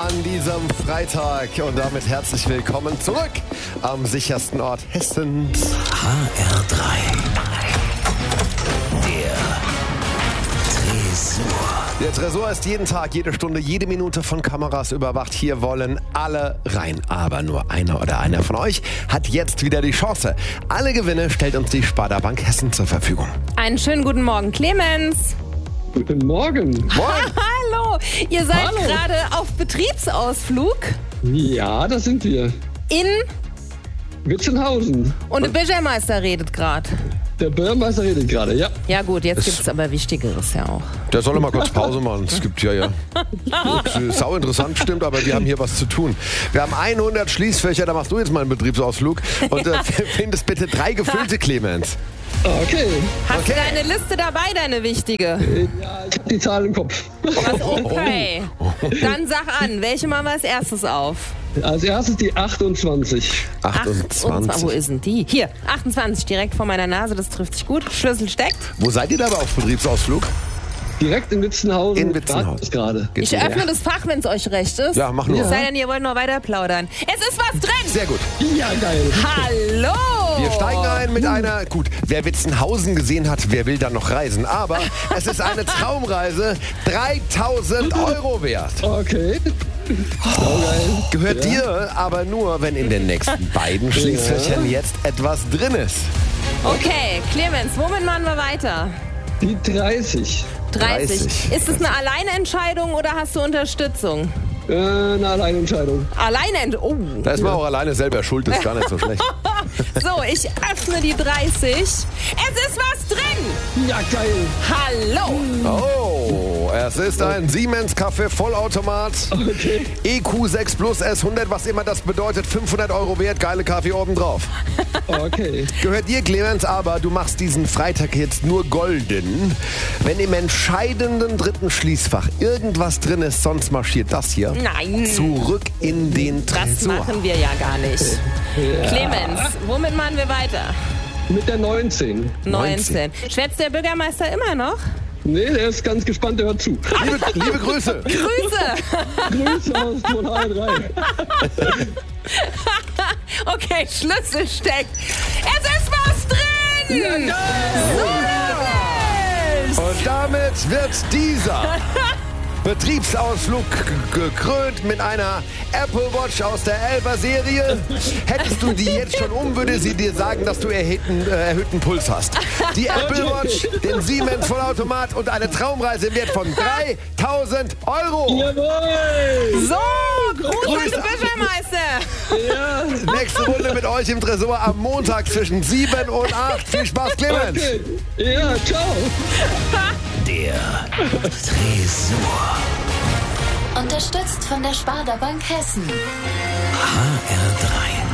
an diesem Freitag und damit herzlich willkommen zurück am sichersten Ort Hessens. HR3. Der Tresor. Der Tresor ist jeden Tag, jede Stunde, jede Minute von Kameras überwacht. Hier wollen alle rein. Aber nur einer oder einer von euch hat jetzt wieder die Chance. Alle Gewinne stellt uns die Sparda Bank Hessen zur Verfügung. Einen schönen guten Morgen, Clemens. Guten Morgen. Moin. Hallo, ihr seid gerade auf Betriebsausflug Ja, da sind wir. in Witzenhausen. und der Bürgermeister redet gerade. Der Bürgermeister redet gerade, ja. Ja gut, jetzt gibt's aber Wichtigeres ja auch. Der soll mal kurz Pause machen. Es gibt ja. Sau interessant, stimmt, aber wir haben hier was zu tun. Wir haben 100 Schließfächer, da machst du jetzt mal einen Betriebsausflug und findest bitte 3 gefüllte, Clemens. Okay. Hast Okay. du deine Liste dabei, deine wichtige? Ja, ich habe die Zahl im Kopf. Okay. Dann sag an, welche machen wir als erstes auf? Als erstes die 28. 28. Wo ist denn die? Hier, 28, direkt vor meiner Nase, das trifft sich gut. Schlüssel steckt. Wo seid ihr da auf Betriebsausflug? Direkt in Witzenhausen. In Witzenhausen. Gerade. Ich öffne das Fach, wenn es euch recht ist. Ja, mach nur. Es sei denn, ihr wollt noch weiter plaudern. Es ist was drin! Sehr gut. Ja, geil. Hallo! Wir steigen ein mit einer, gut, wer Witzenhausen gesehen hat, wer will dann noch reisen? Aber es ist eine Traumreise, 3.000 € wert. Okay. Oh, geil. Gehört dir aber nur, wenn in den nächsten beiden Schließfächern jetzt etwas drin ist. Okay, Clemens, womit machen wir weiter? Die 30. 30. Ist es eine Alleinentscheidung oder hast du Unterstützung? Eine Alleinentscheidung. Oh. Da ist man auch alleine selber schuld, ist gar nicht so schlecht. So, ich öffne die 30. Es ist was drin! Ja, geil. Hallo! Oh, es ist ein Siemens Kaffee Vollautomat. Okay. EQ6 Plus S100, was immer das bedeutet, 500 € wert, geile Kaffee obendrauf. Okay. Gehört dir, Clemens, aber du machst diesen Freitag jetzt nur golden. Wenn im entscheidenden dritten Schließfach irgendwas drin ist, sonst marschiert das hier Nein! zurück in den Das Tresor. machen wir ja gar nicht. Ja. Clemens, womit machen wir weiter? Mit der 19. 19. Schwätzt der Bürgermeister immer noch? Nee, der ist ganz gespannt, der hört zu. Liebe Grüße. Grüße! Grüße aus von HR3. Okay, Schlüssel steckt. Es ist was drin! So nämlich! Und damit wird dieser Betriebsausflug gekrönt mit einer Apple Watch aus der 11er Serie. Hättest du die jetzt schon würde sie dir sagen, dass du erhöhten Puls hast. Die Apple Watch, den Siemens Vollautomat und eine Traumreise im Wert von 3.000 €. Jawohl. So, Gruß an den Bürgermeister! Ja. Nächste Runde mit euch im Tresor am Montag zwischen 7 und 8. Viel Spaß, Clemens. Okay. Ja, ciao. Der Tresor. Unterstützt von der Sparda Bank Hessen. HR3.